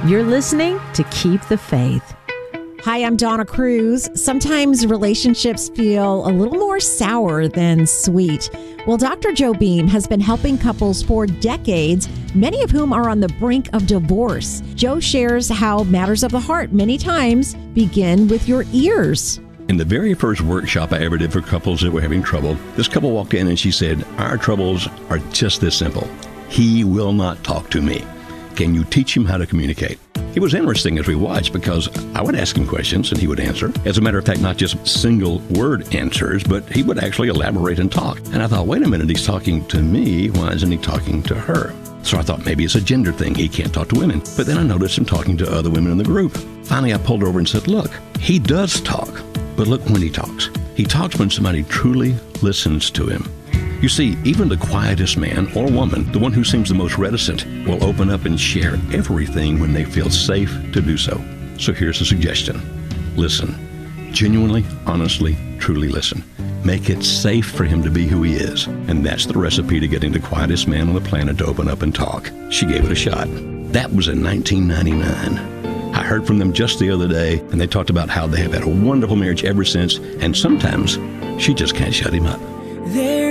You're listening to Keep the Faith. Hi, I'm Donna Cruz. Sometimes relationships feel a little more sour than sweet. Well, Dr. Joe Beam has been helping couples for decades, many of whom are on the brink of divorce. Joe shares how matters of the heart many times begin with your ears. In the very first workshop I ever did for couples that were having trouble, this couple walked in and she said, "Our troubles are just this simple. He will not talk to me. Can you teach him how to communicate?" It was interesting as we watched because I would ask him questions and he would answer. As a matter of fact, not just single word answers, but he would actually elaborate and talk. And I thought, wait a minute, he's talking to me. Why isn't he talking to her? So I thought maybe it's a gender thing. He can't talk to women. But then I noticed him talking to other women in the group. Finally, I pulled over and said, look, he does talk, but look when he talks. He talks when somebody truly listens to him. You see, even the quietest man or woman, the one who seems the most reticent, will open up and share everything when they feel safe to do so. So here's a suggestion. Listen. Genuinely, honestly, truly listen. Make it safe for him to be who he is. And that's the recipe to getting the quietest man on the planet to open up and talk. She gave it a shot. That was in 1999. I heard from them just the other day, and they talked about how they have had a wonderful marriage ever since, and sometimes she just can't shut him up.